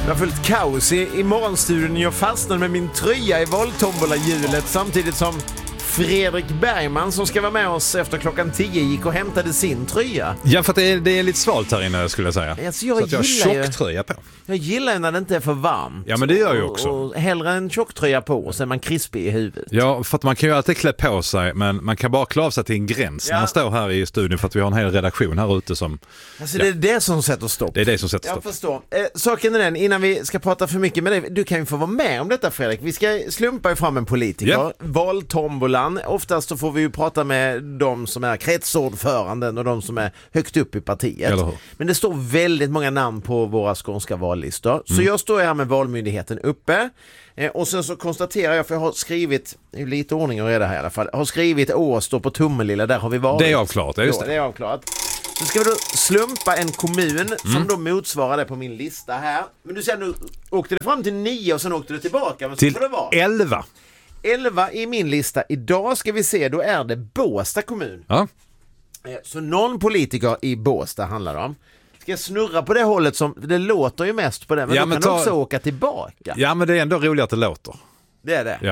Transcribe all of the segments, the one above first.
Jag har följt kaos i morgonstudion. Jag fastnade med min tröja i valtombola-hjulet samtidigt som Fredrik Bergman, som ska vara med oss efter klockan 10, gick och hämtade sin tröja. Ja, för att det är lite svalt här inne, skulle jag säga. Alltså, så att jag har tjocktröja på. Jag gillar när det inte är för varmt. Ja, men det gör jag också. Och hellre en tjocktröja på och så är man krispig i huvudet. Ja, för att man kan ju alltid klä på sig, men man kan bara klara sig till en gräns när man står här i studion, för att vi har en hel redaktion här ute som... Alltså det är det som sätter stopp. Det är det som sätter stopp. Jag förstår. Saken är den, innan vi ska prata för mycket med dig, du kan ju få vara med om detta, Fredrik. Vi ska slumpa fram en politiker. Yeah. Valtombolan. Oftast så får vi ju prata med de som är kretsordföranden och de som är högt upp i partiet. Eller hur? Men det står väldigt många namn på våra skånska vallistor. Så jag står här med Valmyndigheten uppe. Och sen så konstaterar jag, för jag har skrivit, lite ordning och reda här i alla fall, jag har skrivit Åstå på Tummelilla, där har vi varit. Det är avklarat, just det är avklarat. Så ska vi då slumpa en kommun som då motsvarar det på min lista här. Men du säger nu, åkte det fram till 9 och sen åkte det tillbaka. Men till så får det vara 11. 11 i min lista. Idag ska vi se, då är det Båstad kommun. Ja. Så någon politiker i Båstad handlar det om. Ska jag snurra på det hållet som, det låter ju mest på det, men ja, då men kan du också åka tillbaka. Ja, men det är ändå roligt att det låter. Det är det. Ja.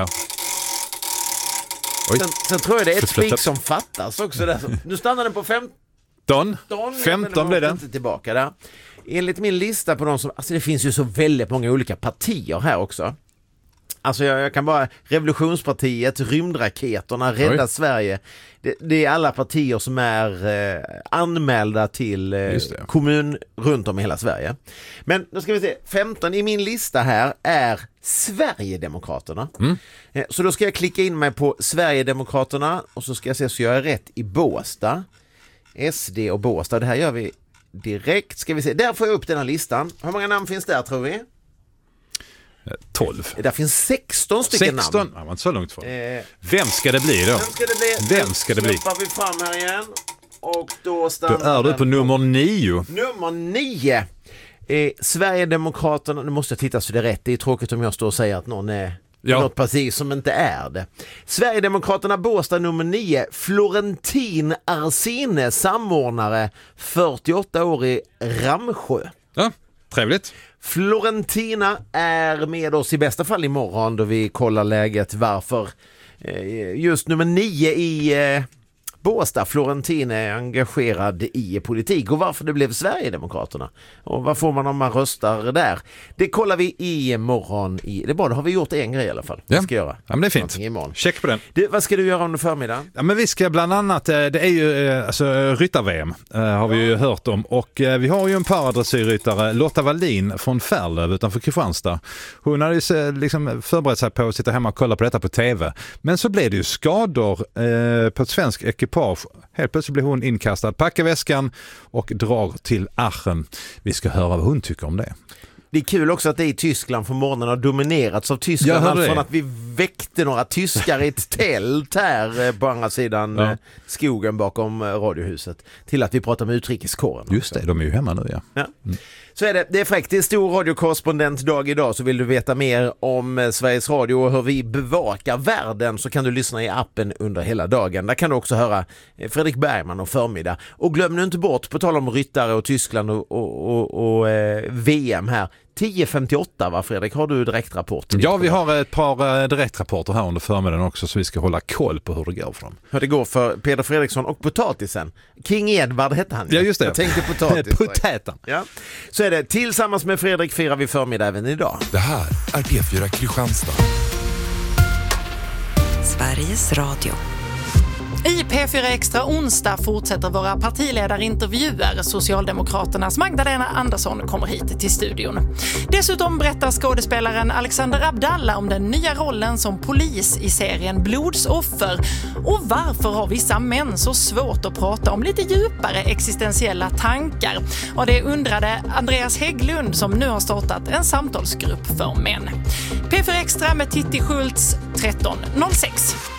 Oj. Sen tror jag det är ett spik som fattas också där. Nu stannar den på 15 blir det. Inte tillbaka där. Enligt min lista på de som, alltså det finns ju så väldigt många olika partier här också. Alltså jag kan bara, Revolutionspartiet, Rymdraketerna, Rädda Sverige. Det är alla partier som är anmälda till kommun runt om i hela Sverige. Men då ska vi se, 15 i min lista här är Sverigedemokraterna. Så då ska jag klicka in mig på Sverigedemokraterna och så ska jag se så jag är rätt i Båstad. SD och Båstad, det här gör vi direkt. Ska vi se, där får jag upp den här listan. Hur många namn finns där, tror vi? 12. Där finns 16 stycken 16? namn. Ja, man så långt från. Vem ska det bli då? Vem ska det bli? Släppar vi fram här igen. Och då stannar då är du på nummer 9. Nummer 9. Sverigedemokraterna, nu måste jag titta så det är rätt. Det är tråkigt om jag står och säger att någon är något parti som inte är det. Sverigedemokraterna Båstad nummer 9. Florentin Arsine, samordnare, 48 år i Ramsjö. Ja, trevligt. Florentina är med oss i bästa fall imorgon då vi kollar läget varför just nummer 9 i Båstad, Florentin, är engagerad i politik och varför det blev Sverigedemokraterna och vad får man om man röstar där. Det kollar vi imorgon i, det är bra, då har vi gjort en grej i alla fall. Ja, ska göra. Ja, men det är fint. Check på den. Vad ska du göra under förmiddagen? Ja, men vi ska bland annat, det är ju alltså ryttar-VM har vi ju hört om, och vi har ju en paradressyrryttare, Lotta Wallin från Färlöv utanför Kristianstad. Hon hade ju liksom förberett sig på att sitta hemma och kolla på detta på tv, men så blev det ju skador på ett svensk ekipage. Helt plötsligt blir hon inkastad, packar väskan och drar till Aachen. Vi ska höra vad hon tycker om det. Det är kul också att det i Tyskland för morgonen har dominerats av Tyskland från att vi väckte några tyskar i ett tält här på andra sidan skogen bakom radiohuset till att vi pratar med utrikeskåren. Just det, de är ju hemma nu, ja. Så är det är fräckt, det är stor radiokorrespondentdag idag, så vill du veta mer om Sveriges Radio och hur vi bevakar världen så kan du lyssna i appen under hela dagen. Där kan du också höra Fredrik Bergman och förmiddag. Och glöm nu inte bort, på tal om ryttare och Tyskland och VM här, 10.58 va Fredrik, har du direktrapport? Ja, vi har ett par direktrapporter här under förmiddagen också, så vi ska hålla koll på hur det går för dem. Hur det går för Peder Fredriksson och potatisen. King Edward hette han. Ja, just det. Jag tänkte potatis. Potäten. Ja. Så är det. Tillsammans med Fredrik firar vi förmiddag även idag. Det här är P4 Kristianstad. Sveriges Radio. I P4 Extra onsdag fortsätter våra partiledarintervjuer. Socialdemokraternas Magdalena Andersson kommer hit till studion. Dessutom berättar skådespelaren Alexander Abdallah om den nya rollen som polis i serien Blodsoffer. Och varför har vissa män så svårt att prata om lite djupare existentiella tankar? Och det undrade Andreas Hägglund som nu har startat en samtalsgrupp för män. P4 Extra med Titti Schultz 13.06.